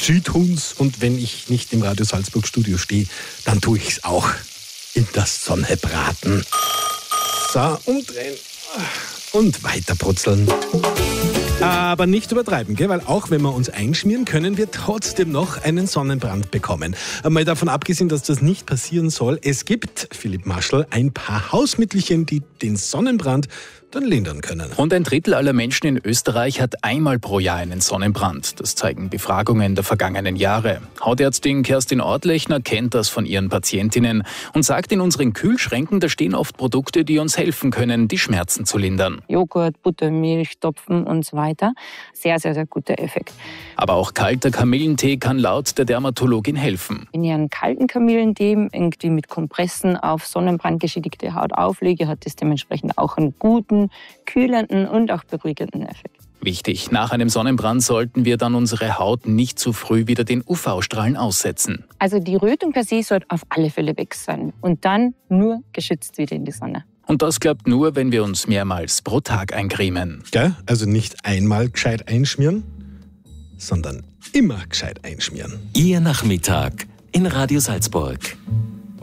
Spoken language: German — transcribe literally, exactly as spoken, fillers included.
Sie tun's. Und wenn ich nicht im Radio Salzburg Studio stehe, dann tue ich es auch in der Sonne braten. So, umdrehen und weiter brutzeln. Aber nicht übertreiben, gell? Weil auch wenn wir uns einschmieren, können wir trotzdem noch einen Sonnenbrand bekommen. Mal davon abgesehen, dass das nicht passieren soll, es gibt, Philipp Maschel, ein paar Hausmittelchen, die den Sonnenbrand dann lindern können. Rund ein Drittel aller Menschen in Österreich hat einmal pro Jahr einen Sonnenbrand. Das zeigen Befragungen der vergangenen Jahre. Hautärztin Kerstin Ortlechner kennt das von ihren Patientinnen und sagt, in unseren Kühlschränken, da stehen oft Produkte, die uns helfen können, die Schmerzen zu lindern. Joghurt, Buttermilch, Topfen und so weiter. Sehr, sehr, sehr guter Effekt. Aber auch kalter Kamillentee kann laut der Dermatologin helfen. Wenn ich einen kalten Kamillentee irgendwie mit Kompressen auf sonnenbrandgeschädigte Haut auflege, hat das dementsprechend auch einen guten, kühlenden und auch beruhigenden Effekt. Wichtig, nach einem Sonnenbrand sollten wir dann unsere Haut nicht zu früh wieder den U V-Strahlen aussetzen. Also die Rötung per se sollte auf alle Fälle weg sein und dann nur geschützt wieder in die Sonne. Und das klappt nur, wenn wir uns mehrmals pro Tag eincremen. Gell? Also nicht einmal gescheit einschmieren, sondern immer gescheit einschmieren. Ihr Nachmittag in Radio Salzburg.